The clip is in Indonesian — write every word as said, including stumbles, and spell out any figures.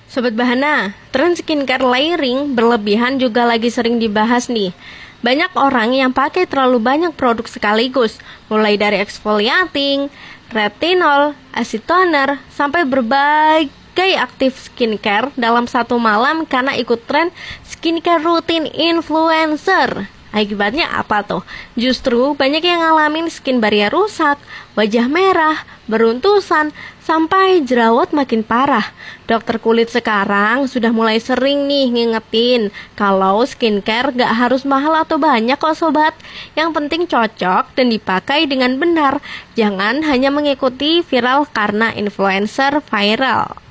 Sobat Bahana, tren skincare layering berlebihan juga lagi sering dibahas nih. Banyak orang yang pakai terlalu banyak produk sekaligus, mulai dari exfoliating, retinol, acid toner, sampai berbagai aktif skincare dalam satu malam karena ikut tren skincare rutin influencer. Akibatnya apa tuh? Justru banyak yang ngalamin skin barrier rusak, wajah merah, beruntusan, sampai jerawat makin parah. Dokter kulit sekarang sudah mulai sering nih ngingetin kalau skincare gak harus mahal atau banyak kok sobat. Yang penting cocok dan dipakai dengan benar. Jangan hanya mengikuti viral karena influencer viral.